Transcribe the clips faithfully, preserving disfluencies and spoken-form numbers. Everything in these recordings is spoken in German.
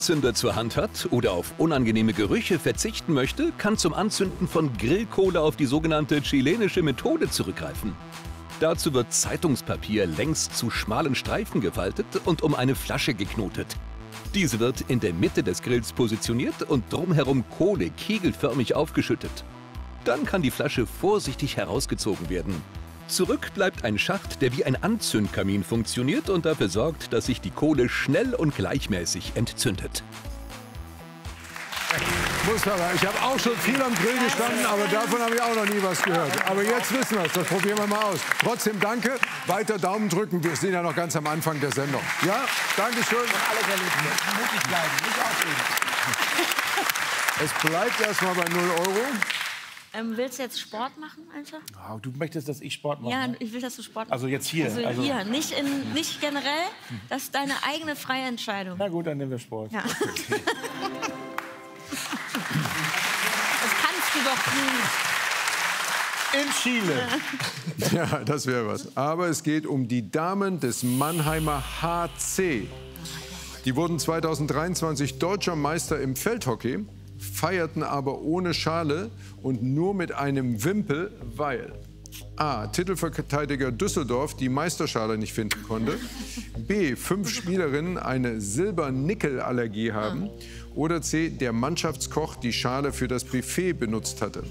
Zünder zur Hand hat oder auf unangenehme Gerüche verzichten möchte, kann zum Anzünden von Grillkohle auf die sogenannte chilenische Methode zurückgreifen. Dazu wird Zeitungspapier längs zu schmalen Streifen gefaltet und um eine Flasche geknotet. Diese wird in der Mitte des Grills positioniert und drumherum Kohle kegelförmig aufgeschüttet. Dann kann die Flasche vorsichtig herausgezogen werden. Zurück bleibt ein Schacht, der wie ein Anzündkamin funktioniert und dafür sorgt, dass sich die Kohle schnell und gleichmäßig entzündet. Mustafa, ich habe auch schon viel am Grill gestanden, aber davon habe ich auch noch nie was gehört. Aber jetzt wissen wir es, das probieren wir mal aus. Trotzdem danke, weiter Daumen drücken, wir sind ja noch ganz am Anfang der Sendung. Ja, danke schön. Alles erlebt, mutig bleiben, nicht aufregen. Es bleibt erstmal bei null Euro. Ähm, willst du jetzt Sport machen einfach? Oh, du möchtest, dass ich Sport mache? Ja, ich will, dass du Sport machst. Also jetzt hier? Also, Also hier, nicht, in, nicht generell. Das ist deine eigene freie Entscheidung. Na gut, dann nehmen wir Sport. Ja. Das kannst du doch nie. In Chile. Ja, das wäre was. Aber es geht um die Damen des Mannheimer H C. Die wurden zweitausenddreiundzwanzig deutscher Meister im Feldhockey, feierten aber ohne Schale und nur mit einem Wimpel, weil A. Titelverteidiger Düsseldorf die Meisterschale nicht finden konnte, B. Fünf Spielerinnen eine Silber-Nickel-Allergie haben oder C. Der Mannschaftskoch die Schale für das Buffet benutzt hatte.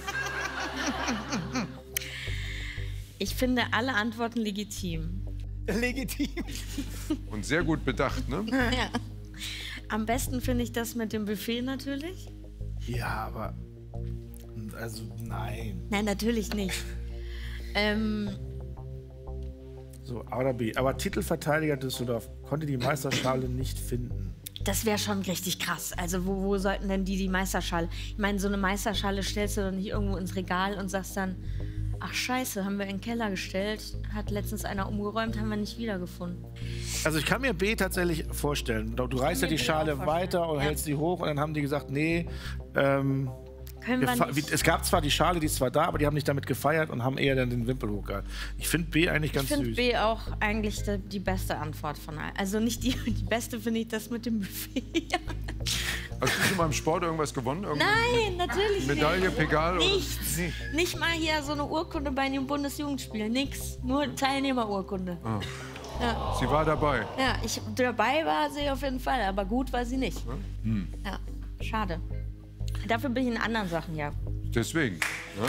Ich finde alle Antworten legitim. Legitim. Und sehr gut bedacht, ne? Ja. Am besten finde ich das mit dem Buffet natürlich. Ja, aber... Also, nein. Nein, natürlich nicht. Ähm, So, A oder B. Aber Titelverteidiger Düsseldorf konnte die Meisterschale nicht finden. das wäre schon richtig krass. Also wo, wo sollten denn die die Meisterschale? Ich meine, so eine Meisterschale stellst du doch nicht irgendwo ins Regal und sagst dann, ach scheiße, haben wir in den Keller gestellt, hat letztens einer umgeräumt, haben wir nicht wiedergefunden. Also ich kann mir B tatsächlich vorstellen. Du reißt ja die Schale weiter und ja. hältst sie hoch und dann haben die gesagt, nee, ähm, Können wir wir nicht. es gab zwar die Schale, die ist zwar da, aber die haben nicht damit gefeiert und haben eher dann den Wimpel hochgehalten. Ich finde B eigentlich ganz Ich finde süß. B auch eigentlich die, die beste Antwort von allen. Also nicht die, die beste finde ich das mit dem Buffet. Hast du schon mal im Sport irgendwas gewonnen? Irgendeine Nein, natürlich Medaille, nicht. Pegal? Nichts. Oder? Nicht mal hier so eine Urkunde bei den Bundesjugendspielen. Nix. Nur Teilnehmerurkunde. Ah. Ja. Sie war dabei. Ja, ich, dabei war sie auf jeden Fall, aber gut war sie nicht. Hm. Ja, schade. Dafür bin ich in anderen Sachen, ja. Deswegen. Ja?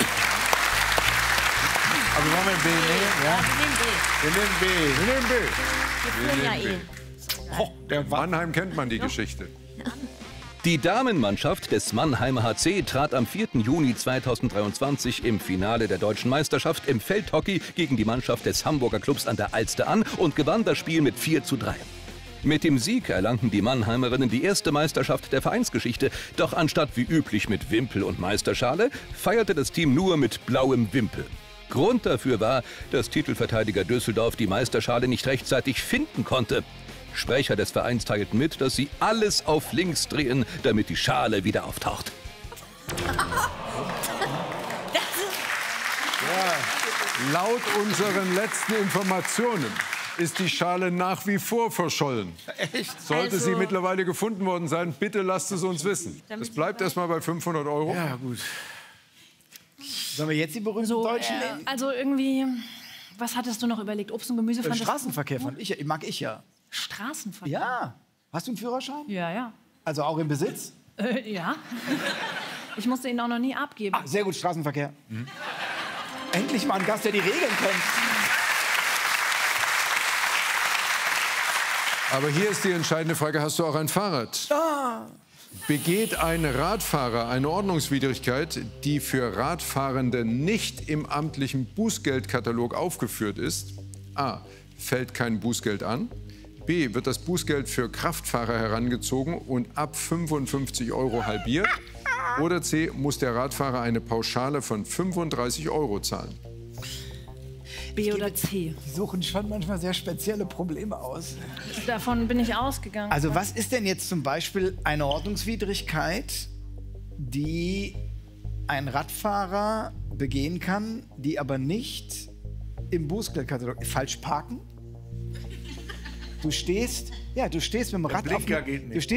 Also wollen wir B nehmen? Ja? Wir nehmen B. Wir nehmen B. Wir nehmen B. Wir führen ja nehmen eh. Oh, der war Mannheim kennt man die Geschichte. Die Damenmannschaft des Mannheimer H C trat am vierten Juni zweitausenddreiundzwanzig im Finale der Deutschen Meisterschaft im Feldhockey gegen die Mannschaft des Hamburger Clubs an der Alster an und gewann das Spiel mit vier zu drei. Mit dem Sieg erlangten die Mannheimerinnen die erste Meisterschaft der Vereinsgeschichte. Doch anstatt wie üblich mit Wimpel und Meisterschale, feierte das Team nur mit blauem Wimpel. Grund dafür war, dass Titelverteidiger Düsseldorf die Meisterschale nicht rechtzeitig finden konnte. Sprecher des Vereins teilten mit, dass sie alles auf links drehen, damit die Schale wieder auftaucht. Ja. Laut unseren letzten Informationen ist die Schale nach wie vor verschollen. echt. Sollte Also- sie mittlerweile gefunden worden sein, bitte lasst es uns wissen. Es bleibt erstmal bei fünfhundert Euro. Ja, gut. Sollen wir jetzt die berühmten So, Deutschen äh, nehmen? also irgendwie, was hattest du noch überlegt? Obst und Gemüse Äh, fandest du- Straßenverkehr fand ich, mag ich ja. Straßenverkehr? Ja. Hast du einen Führerschein? Ja, ja. Also auch im Besitz? Äh, ja. Ich musste ihn auch noch nie abgeben. Ah, sehr gut, Straßenverkehr. Endlich mal ein Gast, der die Regeln kennt. Aber hier ist die entscheidende Frage, hast du auch ein Fahrrad? Ah. Begeht ein Radfahrer eine Ordnungswidrigkeit, die für Radfahrende nicht im amtlichen Bußgeldkatalog aufgeführt ist? A. Fällt kein Bußgeld an? B. Wird das Bußgeld für Kraftfahrer herangezogen und ab fünfundfünfzig Euro halbiert? Oder C. Muss der Radfahrer eine Pauschale von fünfunddreißig Euro zahlen? B oder C. Die suchen schon manchmal sehr spezielle Probleme aus. Davon bin ich ausgegangen. Also was ist denn jetzt zum Beispiel eine Ordnungswidrigkeit, die ein Radfahrer begehen kann, die aber nicht im Bußgeldkatalog... Falsch parken? Du stehst, ja, du stehst mit dem Rad auf... Blinker dem- geht nicht. Du stehst